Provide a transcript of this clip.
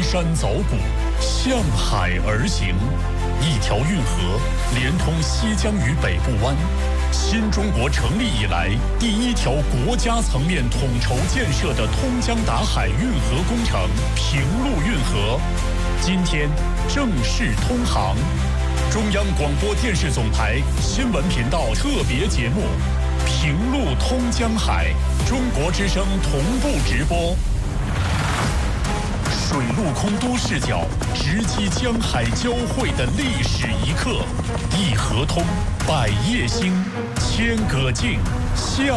山凿谷，向海而行。一条运河连通西江与北部湾，新中国成立以来第一条国家层面统筹建设的通江达海运河工程平陆运河，今天正式通航。中央广播电视总台新闻频道特别节目《平陆通江海》，中国之声同步直播。水陆空多视角，直击江海交汇的历史一刻。一河通，百业兴，千舸竞，向